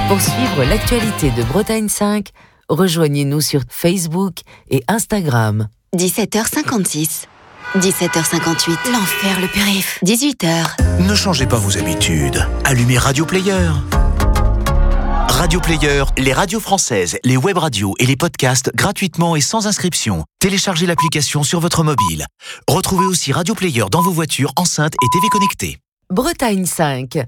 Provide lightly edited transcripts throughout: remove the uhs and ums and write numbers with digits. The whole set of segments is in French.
Pour suivre l'actualité de Bretagne 5, rejoignez-nous sur Facebook et Instagram. 17h56, 17h58, l'enfer le périph', 18h. Ne changez pas vos habitudes. Allumez Radio Player. Radio Player, les radios françaises, les web radios et les podcasts gratuitement et sans inscription. Téléchargez l'application sur votre mobile. Retrouvez aussi Radio Player dans vos voitures, enceintes et TV connectées. Bretagne 5.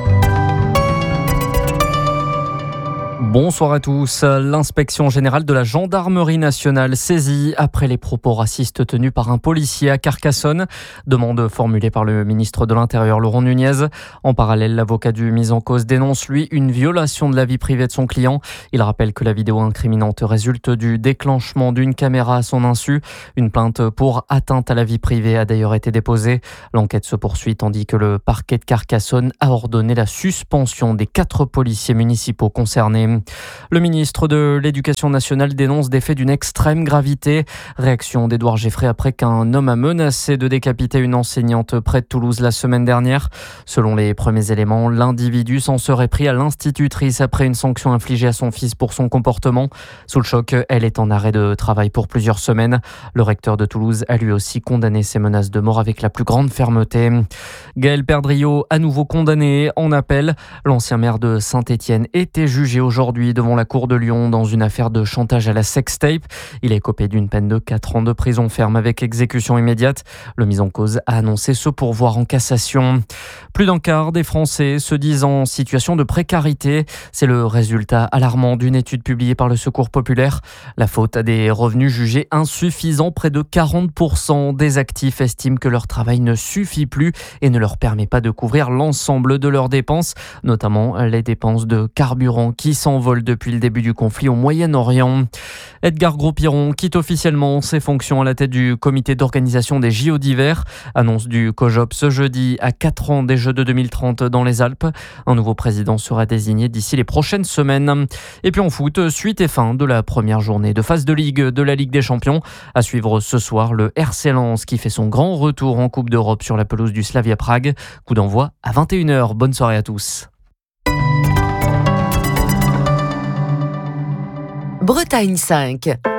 Bonsoir à tous. L'inspection générale de la gendarmerie nationale saisie après les propos racistes tenus par un policier à Carcassonne. Demande formulée par le ministre de l'Intérieur Laurent Nunez. En parallèle, l'avocat du mis en cause dénonce, lui, une violation de la vie privée de son client. Il rappelle que la vidéo incriminante résulte du déclenchement d'une caméra à son insu. Une plainte pour atteinte à la vie privée a d'ailleurs été déposée. L'enquête se poursuit tandis que le parquet de Carcassonne a ordonné la suspension des 4 policiers municipaux concernés. Le ministre de l'Éducation nationale dénonce des faits d'une extrême gravité. Réaction d'Édouard Geffray après qu'un homme a menacé de décapiter une enseignante près de Toulouse la semaine dernière. Selon les premiers éléments, l'individu s'en serait pris à l'institutrice après une sanction infligée à son fils pour son comportement. Sous le choc, elle est en arrêt de travail pour plusieurs semaines. Le recteur de Toulouse a lui aussi condamné ces menaces de mort avec la plus grande fermeté. Gaël Perdriau, à nouveau condamné en appel. L'ancien maire de Saint-Étienne était jugé aujourd'hui devant la cour de Lyon dans une affaire de chantage à la sextape. Il est écopé d'une peine de 4 ans de prison ferme avec exécution immédiate. Le mis en cause a annoncé ce pourvoi en cassation. Plus d'un quart des Français se disent en situation de précarité. C'est le résultat alarmant d'une étude publiée par le Secours populaire. La faute à des revenus jugés insuffisants. Près de 40% des actifs estiment que leur travail ne suffit plus et ne leur permet pas de couvrir l'ensemble de leurs dépenses, notamment les dépenses de carburant qui s'envolent depuis le début du conflit au Moyen-Orient. Edgar Gros-Piron quitte officiellement ses fonctions à la tête du comité d'organisation des JO d'hiver. Annonce du COJOP ce jeudi à 4 ans des Jeux de 2030 dans les Alpes. Un nouveau président sera désigné d'ici les prochaines semaines. Et puis en foot, suite et fin de la première journée de phase de Ligue de la Ligue des Champions. À suivre ce soir, le RC Lens qui fait son grand retour en Coupe d'Europe sur la pelouse du Slavia Prague. Coup d'envoi à 21h. Bonne soirée à tous. Bretagne 5.